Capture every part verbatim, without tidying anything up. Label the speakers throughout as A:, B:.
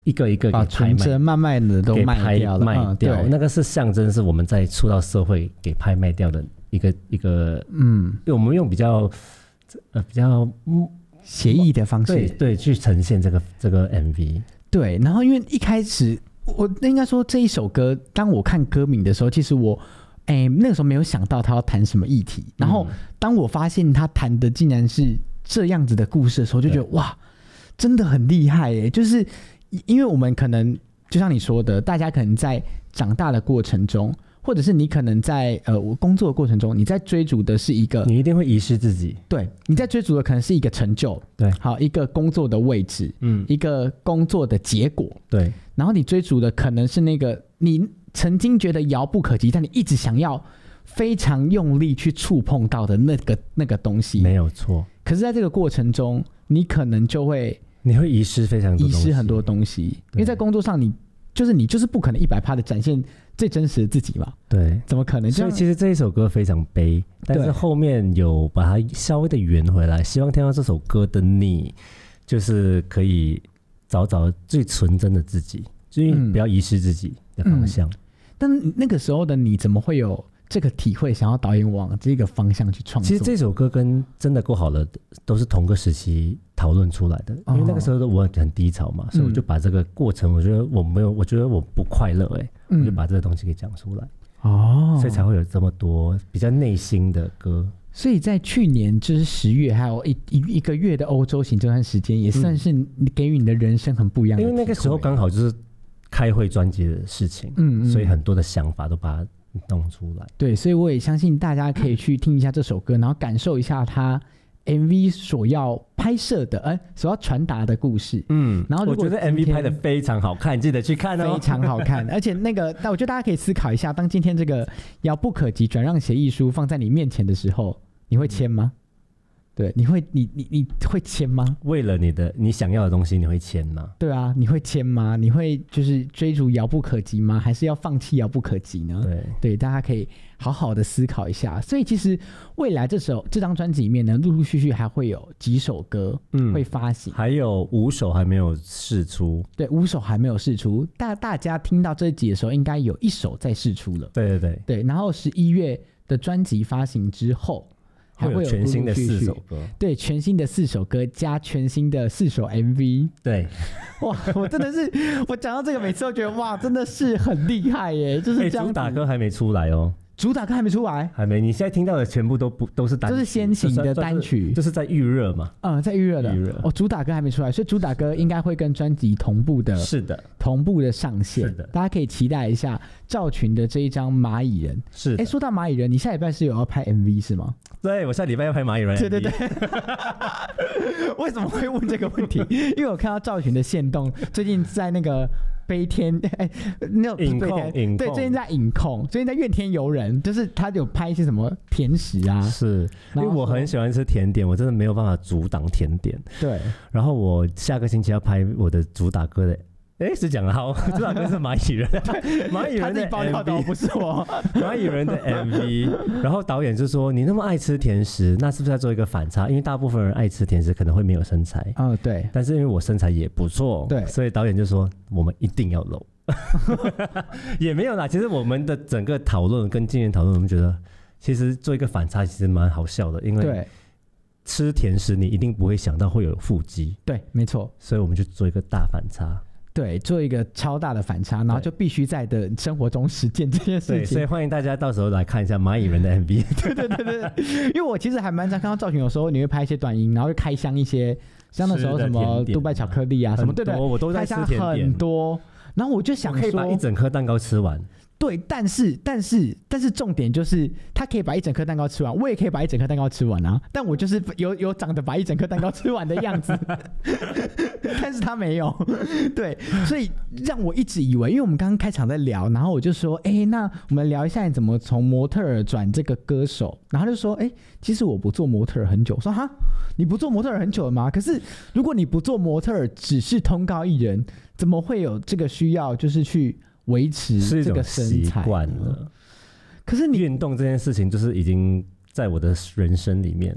A: 一个一个
B: 把存折慢慢的都卖掉了，
A: 卖掉、嗯、那个是象征是我们在出到社会给拍卖掉的一个一个，嗯，因为我们用比较呃比较
B: 写意的方式，
A: 对对，去呈现这个这个 M V。
B: 对，然后因为一开始我应该说这一首歌，当我看歌名的时候，其实我哎那个时候没有想到他要谈什么议题，然后当我发现他谈的竟然是这样子的故事的时候，就觉得哇，真的很厉害耶！就是因为我们可能就像你说的，大家可能在长大的过程中，或者是你可能在呃工作的过程中，你在追逐的是一个，
A: 你一定会遗失自己。
B: 对，你在追逐的可能是一个成就，
A: 对，
B: 好一个工作的位置，嗯，一个工作的结果，
A: 对。
B: 然后你追逐的可能是那个你曾经觉得遥不可及，但你一直想要非常用力去触碰到的那个那个东西，
A: 没有错。可
B: 是在这个过程中，你可能就会
A: 你会遗失非常多东西，
B: 遗失很多东西，因为在工作上你就是你就是不可能一百趴的展现最真实的自己嘛，
A: 对，
B: 怎么可能？
A: 所以其实这一首歌非常悲，但是后面有把它稍微的圆回来，希望听到这首歌的你，就是可以找找最纯真的自己，就是不要遗失自己的方向。嗯嗯、
B: 但那个时候的你怎么会有这个体会，想要导演往这个方向去创作？
A: 其实这首歌跟真的够好了都是同个时期讨论出来的，因为那个时候我很低潮嘛，哦、所以我就把这个过程，我觉得我没有，我觉得我不快乐，哎、嗯，我就把这个东西给讲出来，哦，所以才会有这么多比较内心的歌。
B: 所以在去年就是十月，还有一一一个月的欧洲行这段时间，也算是给予你的人生很不一样的、嗯。
A: 因为那个时候刚好就是开会专辑的事情，嗯，所以很多的想法都把它弄出来。
B: 对，所以我也相信大家可以去听一下这首歌，然后感受一下它 M V 所要拍摄的，呃，所要传达的故事。嗯，然后
A: 我觉得 M V 拍的非常好看，记得去看哦，
B: 非常好看。而且那个，但我觉得大家可以思考一下，当今天这个遥不可及转让协议书放在你面前的时候，你会签吗？嗯、对，你会，你你你会签吗？
A: 为了你的你想要的东西，你会签吗？
B: 对啊，你会签吗？你会就是追逐遥不可及吗？还是要放弃遥不可及呢？
A: 对
B: 对，大家可以好好的思考一下。所以其实未来这首这张专辑里面呢，陆陆续续还会有几首歌会发行，嗯、
A: 还有五首还没有释出。
B: 对，五首还没有释出。大大家听到这一集的时候，应该有一首在释出了。
A: 对对对
B: 对，然后十一月的专辑发行之后，还会有
A: 全新的四首歌，
B: 对，全新的四首歌加全新的四首 M V，
A: 对，
B: 哇，我真的是，我讲到这个每次都觉得哇，真的是很厉害耶，就是这样、欸。
A: 主打歌还没出来哦，
B: 主打歌还没出来，
A: 还没，你现在听到的全部都不都是单曲，
B: 就是先行的单曲，
A: 就是、就是在预热嘛，
B: 嗯，在预热的，预热哦，主打歌还没出来，所以主打歌应该会跟专辑同步的，
A: 是的，
B: 同步的上线，
A: 是的，
B: 大家可以期待一下赵群的这一张蚂蚁人，
A: 是，哎，
B: 说到蚂蚁人，你下礼拜是有要拍 M V 是吗？
A: 对，我下礼拜要拍蚂蚁人 M V。
B: 对对对为什么会问这个问题？因为我看到赵群的限动最近在那个悲天哎，那
A: 影控影控，
B: 对，最近在影控，最近在怨天尤人，就是他有拍一些什么甜食啊，
A: 是因为我很喜欢吃甜点，我真的没有办法阻挡甜点。
B: 对，
A: 然后我下个星期要拍我的主打歌的。哎，是讲了好，主打歌是蚂蚁人，对，蚂蚁人的 M V， 他自己爆料的，不是我。蚂蚁人的 M V， 然后导演就说：“你那么爱吃甜食，那是不是要做一个反差？因为大部分人爱吃甜食可能会没有身材，
B: 哦，对。
A: 但是因为我身材也不错，
B: 对，
A: 所以导演就说我们一定要露。也没有啦，其实我们的整个讨论跟经验讨论，我们觉得其实做一个反差其实蛮好笑的，因为吃甜食你一定不会想到会有腹肌，
B: 对，没错，
A: 所以我们就做一个大反差。”
B: 对，做一个超大的反差，然后就必须在的生活中实践这件事情。
A: 对，所以欢迎大家到时候来看一下蚂蚁人的 M V。
B: 对对对对，因为我其实还蛮常看到赵群，有时候你会拍一些短音，然后会开箱一些，像那时候什么杜拜巧克力啊什么，对对，
A: 我都在吃甜点，
B: 很多。然后我就想说，
A: 可以把一整颗蛋糕吃完。
B: 对，但是但是但是重点就是他可以把一整颗蛋糕吃完，我也可以把一整颗蛋糕吃完啊，但我就是有有长得把一整颗蛋糕吃完的样子但是他没有。对，所以让我一直以为，因为我们刚刚开场在聊，然后我就说哎，那我们聊一下你怎么从模特儿转这个歌手，然后他就说哎，其实我不做模特儿很久。我说哈，你不做模特儿很久了吗？可是如果你不做模特儿，只是通告艺人，怎么会有这个需要就是去维持这个身材了？可是你
A: 运动这件事情就是已经在我的人生里面了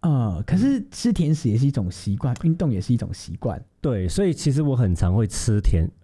B: 呃，可是吃甜食也是一种习惯，运动也是一种习惯。
A: 对，所以其实我很常会吃甜，